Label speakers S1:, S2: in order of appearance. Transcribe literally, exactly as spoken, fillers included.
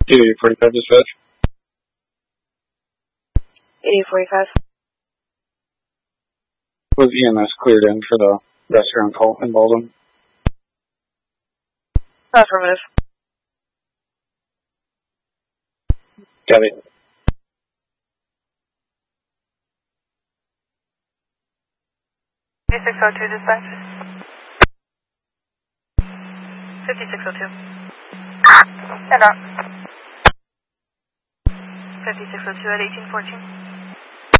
S1: eighty-eight forty-five dispatch.
S2: eighty-eight forty-five.
S1: Was E M S cleared in for the restaurant call in Baldwin?
S2: Affirmative.
S1: Got it.
S2: fifty-six oh two dispatch. fifty-six oh two. Stand up. fifty-six oh two at eighteen fourteen.